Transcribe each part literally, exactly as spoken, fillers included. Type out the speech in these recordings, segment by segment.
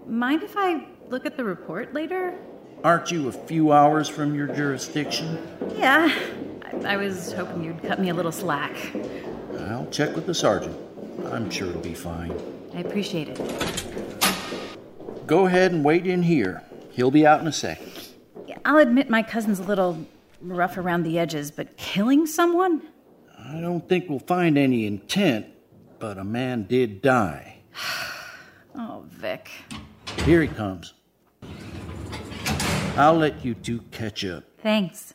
mind if I look at the report later? Aren't you a few hours from your jurisdiction? Yeah, I, I was hoping you'd cut me a little slack. I'll check with the sergeant. I'm sure it'll be fine. I appreciate it. Go ahead and wait in here. He'll be out in a second. Yeah, I'll admit my cousin's a little rough around the edges, but killing someone? I don't think we'll find any intent, but a man did die. Oh, Vic. Here he comes. I'll let you two catch up. Thanks.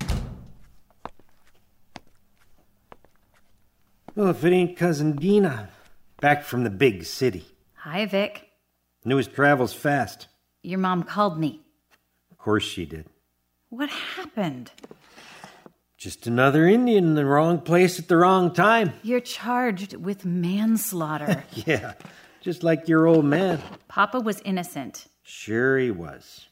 Well, if it ain't Cousin Dina, back from the big city. Hi, Vic. News travels fast. Your mom called me. Of course she did. What happened? Just another Indian in the wrong place at the wrong time. You're charged with manslaughter. Yeah, just like your old man. Papa was innocent. Sure he was.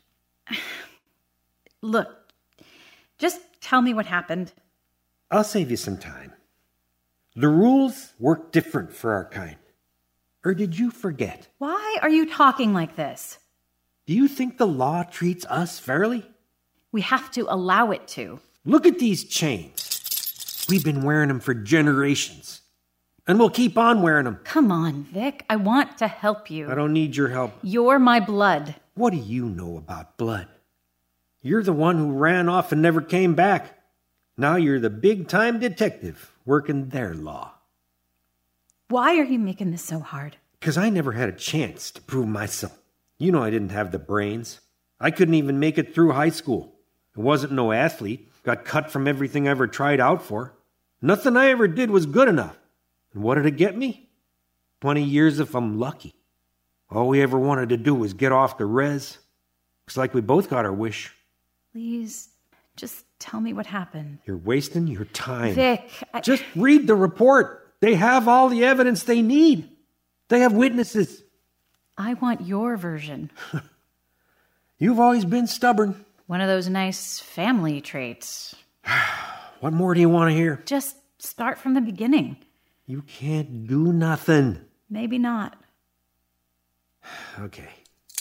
Look, just tell me what happened. I'll save you some time. The rules work different for our kind. Or did you forget? Why are you talking like this? Do you think the law treats us fairly? We have to allow it to. Look at these chains. We've been wearing them for generations. And we'll keep on wearing them. Come on, Vic. I want to help you. I don't need your help. You're my blood. What do you know about blood? You're the one who ran off and never came back. Now you're the big-time detective working their law. Why are you making this so hard? Because I never had a chance to prove myself. You know I didn't have the brains. I couldn't even make it through high school. I wasn't no athlete. Got cut from everything I ever tried out for. Nothing I ever did was good enough. And what did it get me? Twenty years if I'm lucky. All we ever wanted to do was get off the res. Looks like we both got our wish. Please, just tell me what happened. You're wasting your time. Vic, I... Just read the report. They have all the evidence they need. They have witnesses. I want your version. You've always been stubborn. One of those nice family traits. What more do you want to hear? Just start from the beginning. You can't do nothing. Maybe not. Okay.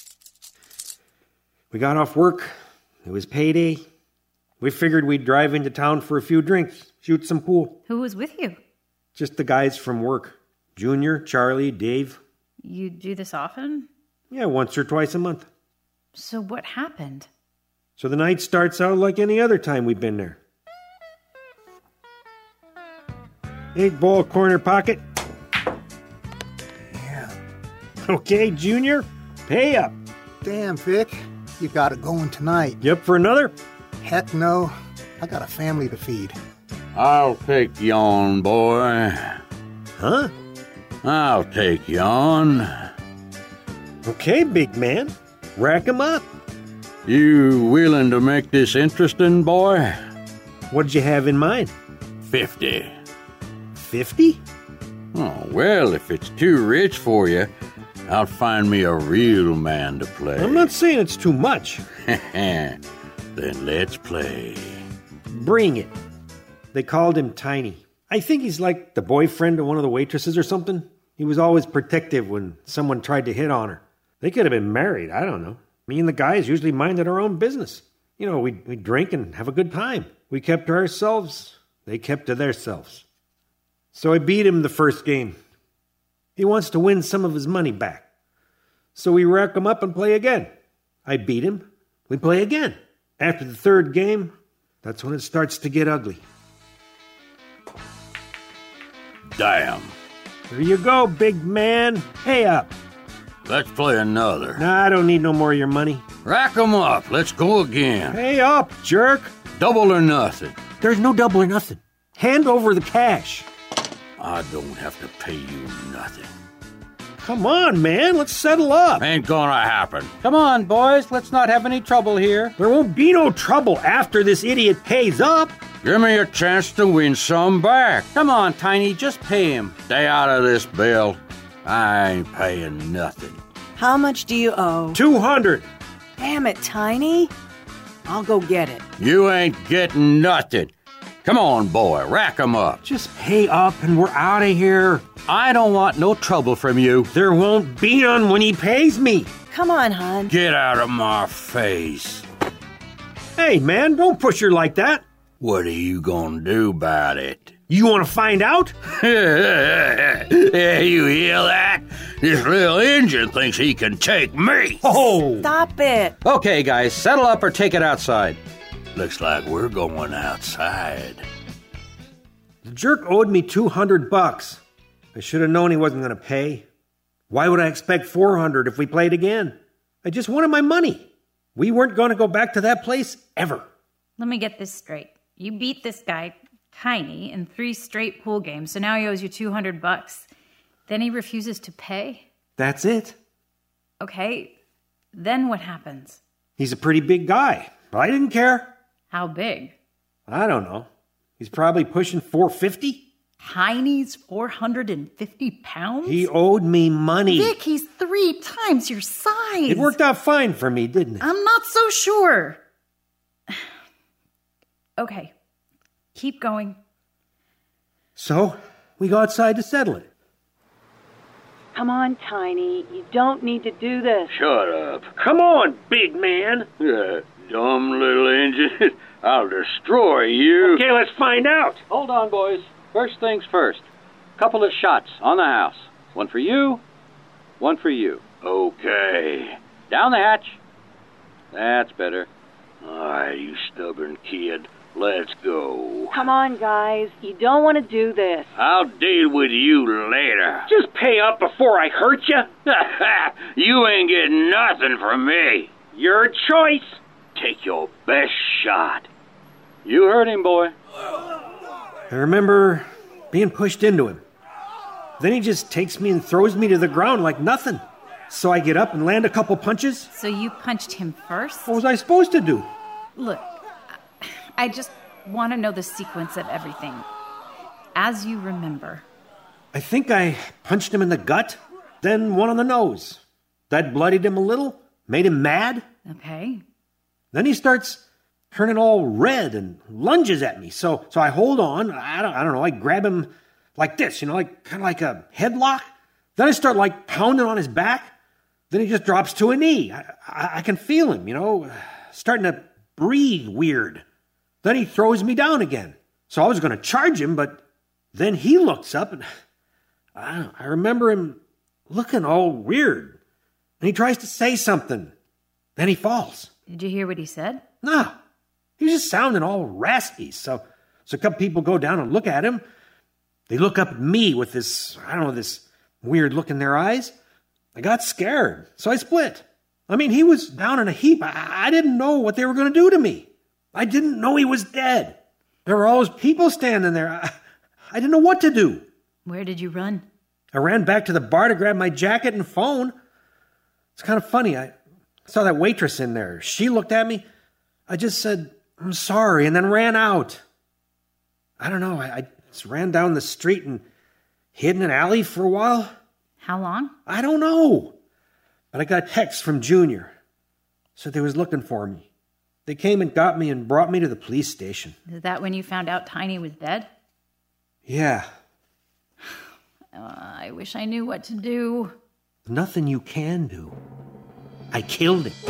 We got off work. It was payday. We figured we'd drive into town for a few drinks, shoot some pool. Who was with you? Just the guys from work. Junior, Charlie, Dave. You do this often? Yeah, once or twice a month. So what happened? So the night starts out like any other time we've been there. Eight ball corner pocket. Yeah. Okay, Junior, pay up. Damn, Vic. You got it going tonight. You up for another? Heck no. I got a family to feed. I'll take you on, boy. Huh? I'll take you on. Okay, big man. Rack 'em up. You willing to make this interesting, boy? What'd you have in mind? Fifty. Fifty? Oh, well, if it's too rich for you, I'll find me a real man to play. I'm not saying it's too much. Then let's play. Bring it. They called him Tiny. I think he's like the boyfriend of one of the waitresses or something. He was always protective when someone tried to hit on her. They could have been married, I don't know. Me and the guys usually minded our own business. You know, we'd, we'd drink and have a good time. We kept to ourselves. They kept to theirselves. So I beat him the first game. He wants to win some of his money back. So we rack him up and play again. I beat him. We play again. After the third game, that's when it starts to get ugly. Damn. There you go, big man. Pay up. Let's play another. Nah, I don't need no more of your money. Rack 'em up. Let's go again. Pay up, jerk. Double or nothing. There's no double or nothing. Hand over the cash. I don't have to pay you nothing. Come on, man. Let's settle up. Ain't gonna happen. Come on, boys. Let's not have any trouble here. There won't be no trouble after this idiot pays up. Give me a chance to win some back. Come on, Tiny. Just pay him. Stay out of this, Bill. I ain't paying nothing. How much do you owe? Two hundred. Damn it, Tiny. I'll go get it. You ain't getting nothing. Come on, boy. Rack 'em up. Just pay up and we're out of here. I don't want no trouble from you. There won't be none when he pays me. Come on, hon. Get out of my face. Hey, man, don't push her like that. What are you gonna do about it? You want to find out? Yeah, you hear that? This little Injun thinks he can take me. Oh! Stop it. Okay, guys, settle up or take it outside. Looks like we're going outside. The jerk owed me two hundred bucks. I should have known he wasn't going to pay. Why would I expect four hundred if we played again? I just wanted my money. We weren't going to go back to that place ever. Let me get this straight. You beat this guy, Tiny, in three straight pool games, so now he owes you two hundred bucks. Then he refuses to pay? That's it. Okay, then what happens? He's a pretty big guy, but I didn't care. How big? I don't know. He's probably pushing four fifty. Tiny's four hundred fifty pounds? He owed me money. Vic, he's three times your size. It worked out fine for me, didn't it? I'm not so sure. Okay, keep going. So, we go outside to settle it. Come on, Tiny. You don't need to do this. Shut up. Come on, big man. Yeah, dumb little Injun. I'll destroy you. Okay, let's find out. Hold on, boys. First things first. Couple of shots on the house. One for you, one for you. Okay. Down the hatch. That's better. All right, you stubborn kid. Let's go. Come on, guys. You don't want to do this. I'll deal with you later. Just pay up before I hurt you. You ain't getting nothing from me. Your choice. Take your best shot. You heard him, boy. I remember being pushed into him. Then he just takes me and throws me to the ground like nothing. So I get up and land a couple punches. So you punched him first? What was I supposed to do? Look, I just want to know the sequence of everything. As you remember. I think I punched him in the gut, then one on the nose. That bloodied him a little, made him mad. Okay. Then he starts turning all red and lunges at me. So so I hold on. I don't, I don't know. I grab him like this, you know, like kind of like a headlock. Then I start like pounding on his back. Then he just drops to a knee. I, I, I can feel him, you know, starting to breathe weird. Then he throws me down again. So I was going to charge him, but then he looks up and I, don't know, I remember him looking all weird. And he tries to say something. Then he falls. Did you hear what he said? No. He was just sounding all raspy. So, so a couple people go down and look at him. They look up at me with this, I don't know, this weird look in their eyes. I got scared, so I split. I mean, he was down in a heap. I, I didn't know what they were going to do to me. I didn't know he was dead. There were all those people standing there. I, I didn't know what to do. Where did you run? I ran back to the bar to grab my jacket and phone. It's kind of funny. I saw that waitress in there. She looked at me. I just said, I'm sorry, and then ran out. I don't know. I, I just ran down the street and hid in an alley for a while. How long? I don't know. But I got a text from Junior. Said they was looking for me. They came and got me and brought me to the police station. Is that when you found out Tiny was dead? Yeah. Uh, I wish I knew what to do. Nothing you can do. I killed him.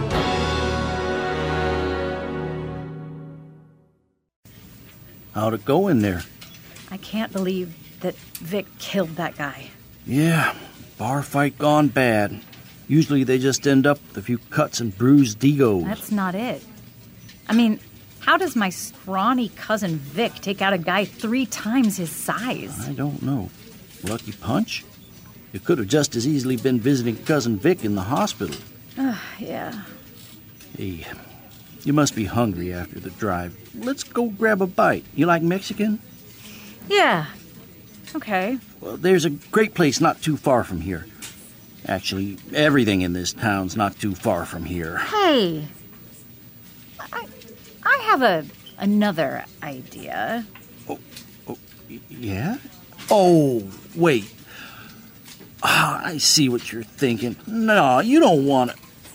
How'd it go in there? I can't believe that Vic killed that guy. Yeah, bar fight gone bad. Usually they just end up with a few cuts and bruised egos. That's not it. I mean, how does my scrawny cousin Vic take out a guy three times his size? I don't know. Lucky punch? You could have just as easily been visiting Cousin Vic in the hospital. Uh, yeah. Hey, you must be hungry after the drive. Let's go grab a bite. You like Mexican? Yeah. Okay. Well, there's a great place not too far from here. Actually, everything in this town's not too far from here. Hey. I, I have a another idea. Oh, oh yeah? Oh, wait. Ah, I see what you're thinking. No, you don't want to...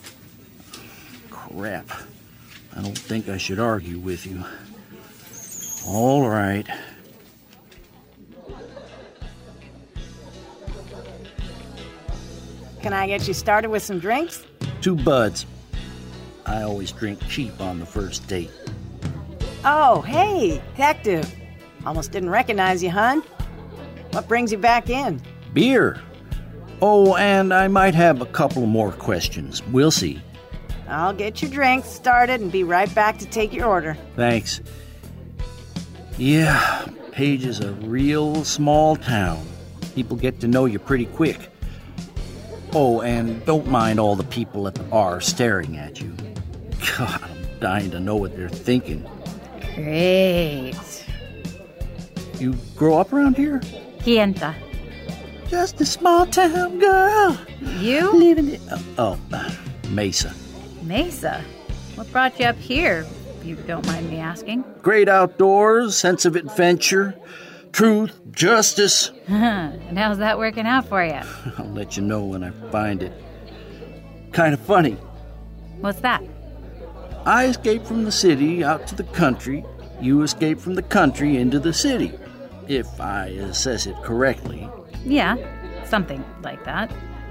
Crap. I don't think I should argue with you. All right. Can I get you started with some drinks? Two buds. I always drink cheap on the first date. Oh, hey, detective. Almost didn't recognize you, hon. What brings you back in? Beer. Oh, and I might have a couple more questions. We'll see. I'll get your drinks started and be right back to take your order. Thanks. Yeah, Page is a real small town. People get to know you pretty quick. Oh, and don't mind all the people at the bar staring at you. God, I'm dying to know what they're thinking. Great. You grow up around here? Quienta. Just a small town girl. You? Living in... Oh, oh, Mesa. Mesa? What brought you up here, if you don't mind me asking? Great outdoors, sense of adventure, truth, justice. And how's that working out for you? I'll let you know when I find it. Kind of funny. What's that? I escaped from the city out to the country. You escaped from the country into the city, if I assess it correctly. Yeah, something like that.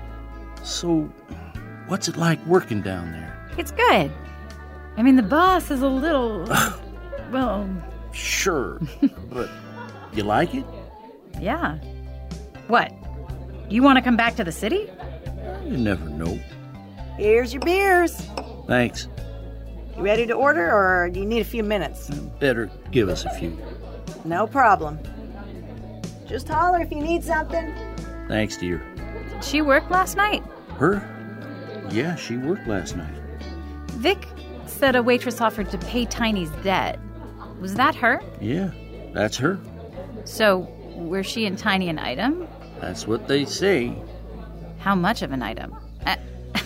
So, what's it like working down there? It's good. I mean, the boss is a little... well... Sure, but you like it? Yeah. What? You want to come back to the city? You never know. Here's your beers. Thanks. You ready to order, or do you need a few minutes? Better give us a few. No problem. Just holler if you need something. Thanks, dear. Did she work last night? Her? Yeah, she worked last night. Vic said a waitress offered to pay Tiny's debt. Was that her? Yeah, that's her. So, were she and Tiny an item? That's what they say. How much of an item? I,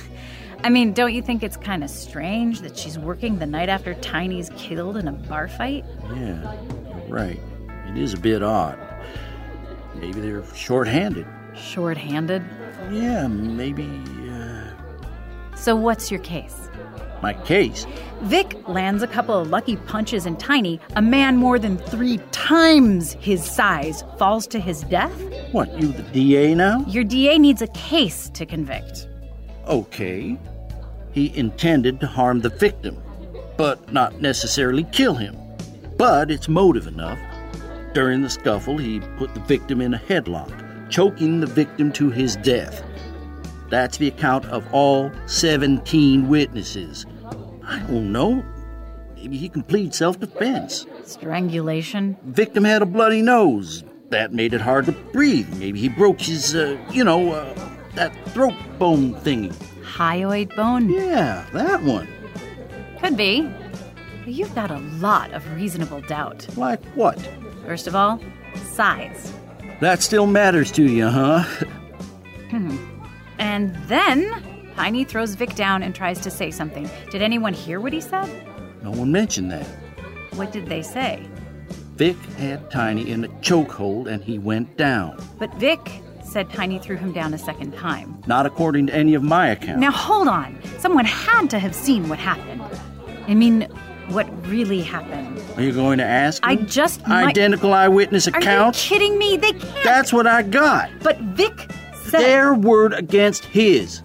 I mean, don't you think it's kind of strange that she's working the night after Tiny's killed in a bar fight? Yeah, you're right. It is a bit odd. Maybe they're short-handed. Short-handed? Yeah, maybe, uh... So what's your case? My case? Vic lands a couple of lucky punches and Tiny, a man more than three times his size, falls to his death? What, you the D A now? Your D A needs a case to convict. Okay. He intended to harm the victim, but not necessarily kill him. But it's motive enough. During the scuffle, he put the victim in a headlock, choking the victim to his death. That's the account of all seventeen witnesses. I don't know. Maybe he can plead self-defense. Strangulation? Victim had a bloody nose. That made it hard to breathe. Maybe he broke his, uh, you know, uh, that throat bone thingy. Hyoid bone? Yeah, that one. Could be. But you've got a lot of reasonable doubt. Like what? First of all, size. That still matters to you, huh? Hmm. And then, Tiny throws Vic down and tries to say something. Did anyone hear what he said? No one mentioned that. What did they say? Vic had Tiny in a chokehold and he went down. But Vic said Tiny threw him down a second time. Not according to any of my accounts. Now hold on. Someone had to have seen what happened. I mean, what really happened. Are you going to ask I them? just Identical might... eyewitness accounts? Are you kidding me? They can't. That's what I got. But Vic said... Their word against his.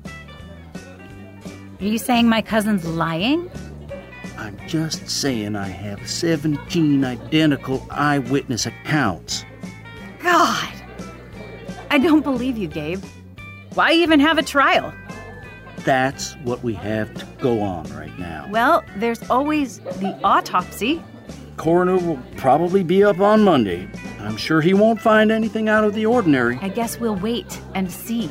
Are you saying my cousin's lying? I'm just saying I have seventeen identical eyewitness accounts. God! I don't believe you, Gabe. Why even have a trial? That's what we have to go on right now. Well, there's always the autopsy. Coroner will probably be up on Monday. I'm sure he won't find anything out of the ordinary. I guess we'll wait and see.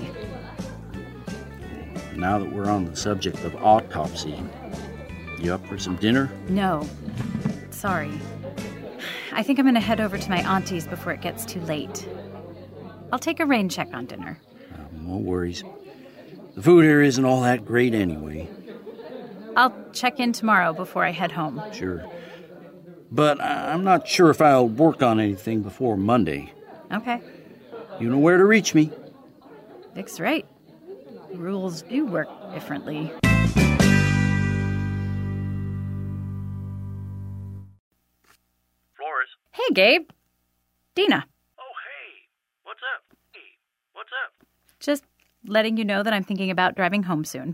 Now that we're on the subject of autopsy, you up for some dinner? No. Sorry. I think I'm going to head over to my auntie's before it gets too late. I'll take a rain check on dinner. Uh, no worries. The food here isn't all that great anyway. I'll check in tomorrow before I head home. Sure. But I'm not sure if I'll work on anything before Monday. Okay. You know where to reach me. Vic's right. Rules do work differently. Flores? Hey, Gabe. Dina. Oh, hey. What's up? Hey, what's up? Just letting you know that I'm thinking about driving home soon.